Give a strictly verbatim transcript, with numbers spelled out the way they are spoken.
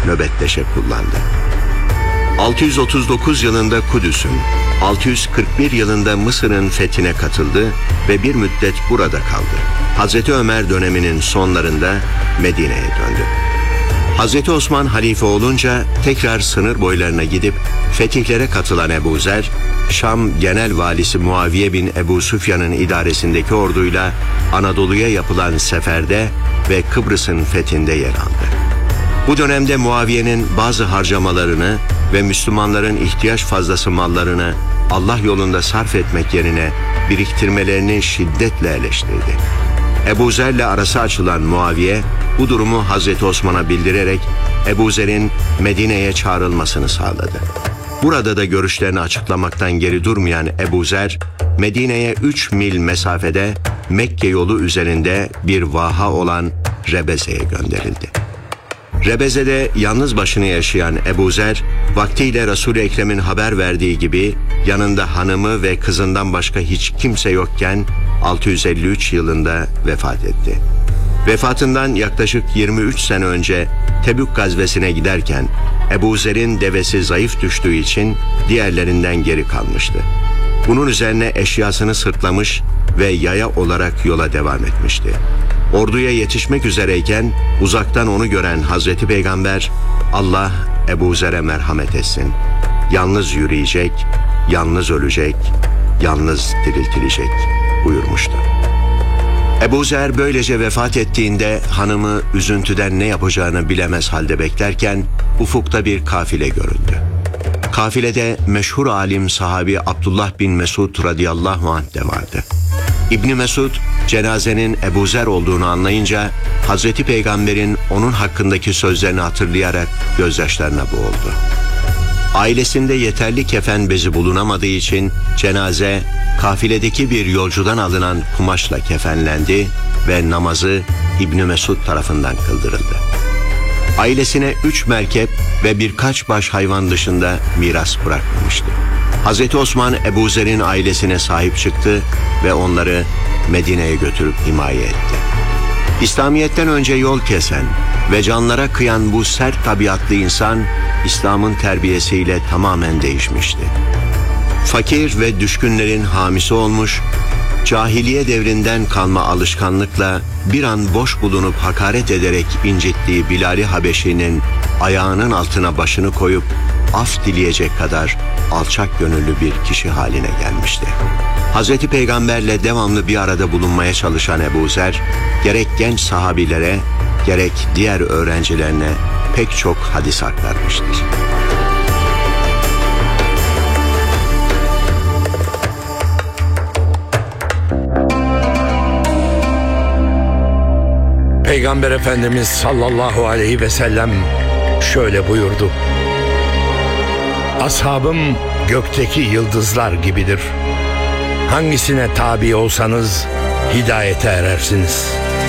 nöbetleşe kullandı. altı yüz otuz dokuz yılında Kudüs'ün, altı yüz kırk bir yılında Mısır'ın fethine katıldı ve bir müddet burada kaldı. Hazreti Ömer döneminin sonlarında Medine'ye döndü. Hazreti Osman halife olunca tekrar sınır boylarına gidip fetihlere katılan Ebu Zer, Şam Genel Valisi Muaviye bin Ebu Süfyan'ın idaresindeki orduyla Anadolu'ya yapılan seferde ve Kıbrıs'ın fethinde yer aldı. Bu dönemde Muaviye'nin bazı harcamalarını ve Müslümanların ihtiyaç fazlası mallarını Allah yolunda sarf etmek yerine biriktirmelerini şiddetle eleştirdi. Ebu Zer'le arası açılan Muaviye bu durumu Hazreti Osman'a bildirerek Ebu Zer'in Medine'ye çağrılmasını sağladı. Burada da görüşlerini açıklamaktan geri durmayan Ebu Zer, Medine'ye üç mil mesafede Mekke yolu üzerinde bir vaha olan Rebeze'ye gönderildi. Rebeze'de yalnız başına yaşayan Ebu Zer, vaktiyle Resul-i Ekrem'in haber verdiği gibi yanında hanımı ve kızından başka hiç kimse yokken altı yüz elli üç yılında vefat etti. Vefatından yaklaşık yirmi üç sene önce Tebük gazvesine giderken Ebu Zer'in devesi zayıf düştüğü için diğerlerinden geri kalmıştı. Bunun üzerine eşyasını sırtlamış ve yaya olarak yola devam etmişti. Orduya yetişmek üzereyken uzaktan onu gören Hazreti Peygamber, Allah Ebu Zer'e merhamet etsin. Yalnız yürüyecek, yalnız ölecek, yalnız diriltilecek buyurmuştu. Ebu Zer böylece vefat ettiğinde hanımı üzüntüden ne yapacağını bilemez halde beklerken ufukta bir kafile göründü. Kafilede meşhur alim sahabi Abdullah bin Mesud radıyallahu anh de vardı. İbni Mesud cenazenin Ebu Zer olduğunu anlayınca Hazreti Peygamber'in onun hakkındaki sözlerini hatırlayarak gözyaşlarına boğuldu. Ailesinde yeterli kefen bezi bulunamadığı için cenaze kafiledeki bir yolcudan alınan kumaşla kefenlendi ve namazı İbni Mesud tarafından kıldırıldı. Ailesine üç merkep ve birkaç baş hayvan dışında miras bırakmamıştı. Hazreti Osman Ebu Zer'in ailesine sahip çıktı ve onları Medine'ye götürüp himaye etti. İslamiyet'ten önce yol kesen ve canlara kıyan bu sert tabiatlı insan İslam'ın terbiyesiyle tamamen değişmişti. Fakir ve düşkünlerin hamisi olmuş, cahiliye devrinden kalma alışkanlıkla bir an boş bulunup hakaret ederek incittiği Bilal-i Habeşi'nin ayağının altına başını koyup af dileyecek kadar alçak gönüllü bir kişi haline gelmişti. Hazreti Peygamberle devamlı bir arada bulunmaya çalışan Ebu Zer, gerek genç sahabilere, gerek diğer öğrencilerine pek çok hadis aktarmıştır. Peygamber Efendimiz sallallahu aleyhi ve sellem şöyle buyurdu: Ashabım gökteki yıldızlar gibidir. Hangisine tabi olsanız hidayete erersiniz.